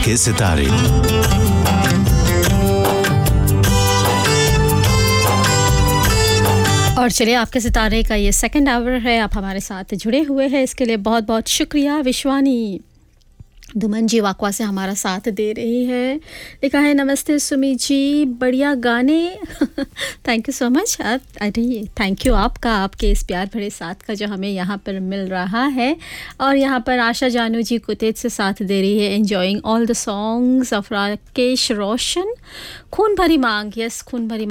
आपके सितारे। और चलिए, आपके सितारे का ये सेकंड आवर है, आप हमारे साथ जुड़े हुए हैं, इसके लिए बहुत बहुत शुक्रिया। विश्वानी दुमन जी वाकवा से हमारा साथ दे रही है। लिखा है, नमस्ते सुमी जी, बढ़िया गाने। Thank you so much. अरे थैंक यू आपका, आपके इस प्यार भरे साथ का जो हमें यहाँ पर मिल रहा है। और यहाँ पर आशा जानू जी कुतेज से साथ दे रही है, enjoying all the songs of Rakesh Roshan. खून भरी मांग, यस खून भरी